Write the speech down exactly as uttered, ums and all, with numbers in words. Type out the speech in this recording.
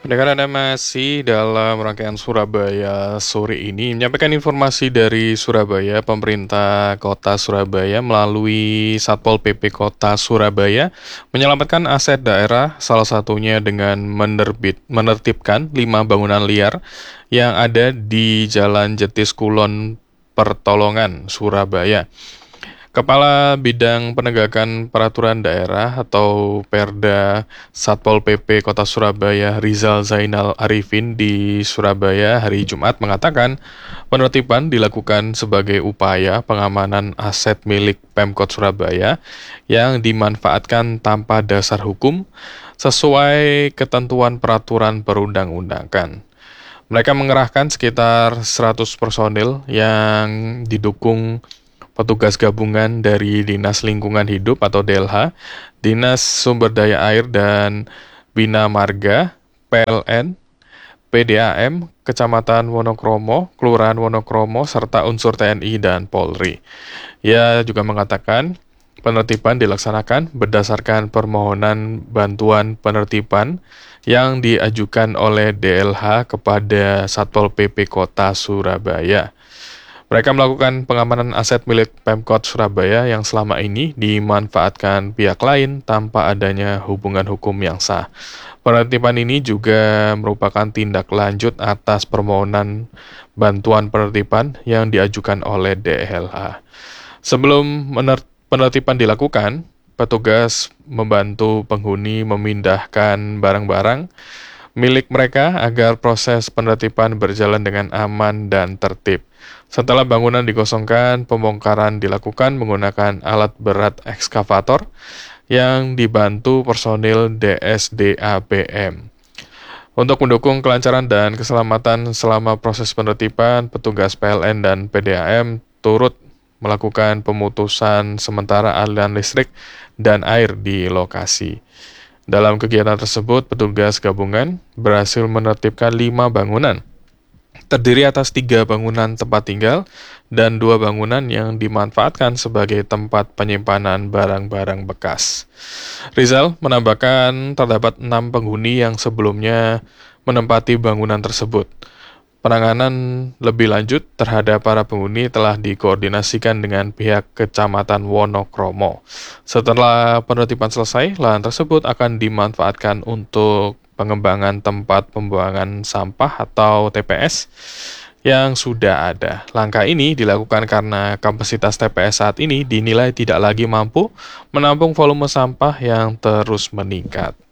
Pendengar Anda masih dalam rangkaian Surabaya sore ini menyampaikan informasi dari Surabaya. Pemerintah Kota Surabaya melalui Satpol P P Kota Surabaya menyelamatkan aset daerah, salah satunya dengan menerbit, menertibkan lima bangunan liar yang ada di Jalan Jetis Kulon Pertolongan, Surabaya. Kepala Bidang Penegakan Peraturan Daerah atau Perda Satpol P P Kota Surabaya Rizal Zainal Arifin di Surabaya hari Jumat mengatakan penertiban dilakukan sebagai upaya pengamanan aset milik Pemkot Surabaya yang dimanfaatkan tanpa dasar hukum sesuai ketentuan peraturan perundang-undangan. Mereka mengerahkan sekitar seratus personil yang didukung petugas gabungan dari Dinas Lingkungan Hidup atau D L H, Dinas Sumber Daya Air dan Bina Marga, P L N, P D A M, Kecamatan Wonokromo, Kelurahan Wonokromo, serta unsur T N I dan Polri. Ia juga mengatakan penertiban dilaksanakan berdasarkan permohonan bantuan penertiban yang diajukan oleh D L H kepada Satpol P P Kota Surabaya. Mereka melakukan pengamanan aset milik Pemkot Surabaya yang selama ini dimanfaatkan pihak lain tanpa adanya hubungan hukum yang sah. Penertiban ini juga merupakan tindak lanjut atas permohonan bantuan penertiban yang diajukan oleh D L H. Sebelum mener- penertiban dilakukan, petugas membantu penghuni memindahkan barang-barang milik mereka agar proses penertiban berjalan dengan aman dan tertib. Setelah bangunan dikosongkan, pembongkaran dilakukan menggunakan alat berat ekskavator yang dibantu personil D S D A B M. Untuk mendukung kelancaran dan keselamatan selama proses penertiban, petugas P L N dan P D A M turut melakukan pemutusan sementara aliran listrik dan air di lokasi. Dalam kegiatan tersebut, petugas gabungan berhasil menertibkan lima bangunan, terdiri atas tiga bangunan tempat tinggal dan dua bangunan yang dimanfaatkan sebagai tempat penyimpanan barang-barang bekas. Rizal menambahkan terdapat enam penghuni yang sebelumnya menempati bangunan tersebut. Penanganan lebih lanjut terhadap para penghuni telah dikoordinasikan dengan pihak Kecamatan Wonokromo. Setelah penertiban selesai, lahan tersebut akan dimanfaatkan untuk pengembangan tempat pembuangan sampah atau T P S yang sudah ada. Langkah ini dilakukan karena kapasitas T P S saat ini dinilai tidak lagi mampu menampung volume sampah yang terus meningkat.